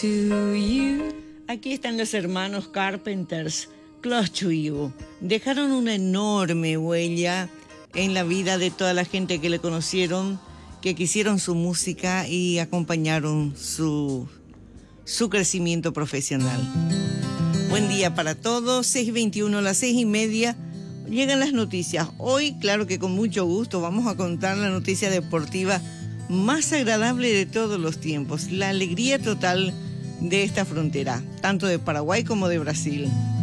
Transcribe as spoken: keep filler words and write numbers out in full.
To you. Aquí están los hermanos Carpenters, Close to You. Dejaron una enorme huella en la vida de toda la gente que le conocieron, que quisieron su música y acompañaron su, su crecimiento profesional. Buen día para todos, seis veintiuno, a las seis y media llegan las noticias. Hoy, claro que con mucho gusto, vamos a contar la noticia deportiva más agradable de todos los tiempos, la alegría total de esta frontera, tanto de Paraguay como de Brasil.